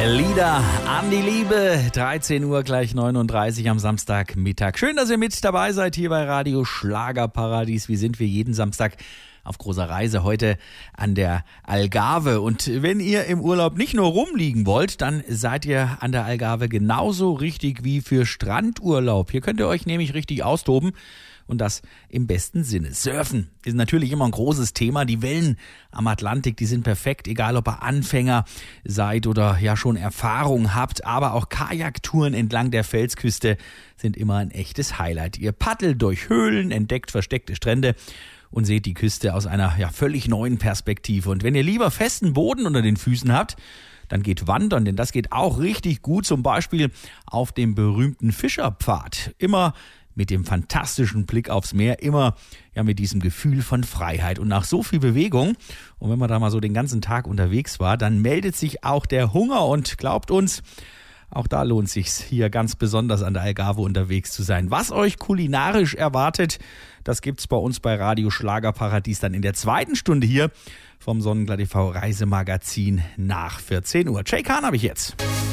Lieder an die Liebe, 13 Uhr gleich 39 am Samstagmittag. Schön, dass ihr mit dabei seid hier bei Radio Schlagerparadies. Wie sind wir jeden Samstag auf großer Reise heute an der Algarve. Und wenn ihr im Urlaub nicht nur rumliegen wollt, dann seid ihr an der Algarve genauso richtig wie für Strandurlaub. Hier könnt ihr euch nämlich richtig austoben. Und das im besten Sinne. Surfen ist natürlich immer ein großes Thema. Die Wellen am Atlantik, die sind perfekt, egal ob ihr Anfänger seid oder ja schon Erfahrung habt. Aber auch Kajaktouren entlang der Felsküste sind immer ein echtes Highlight. Ihr paddelt durch Höhlen, entdeckt versteckte Strände und seht die Küste aus einer völlig neuen Perspektive. Und wenn ihr lieber festen Boden unter den Füßen habt, dann geht wandern, denn das geht auch richtig gut. Zum Beispiel auf dem berühmten Fischerpfad. Immer mit dem fantastischen Blick aufs Meer, immer mit diesem Gefühl von Freiheit. Und nach so viel Bewegung, und wenn man da mal so den ganzen Tag unterwegs war, dann meldet sich auch der Hunger. Und glaubt uns, auch da lohnt sich's, hier ganz besonders an der Algarve unterwegs zu sein. Was euch kulinarisch erwartet, das gibt's bei uns bei Radio Schlagerparadies dann in der zweiten Stunde hier vom Sonnenglat TV Reisemagazin nach 14 Uhr. Jay Kahn habe ich jetzt.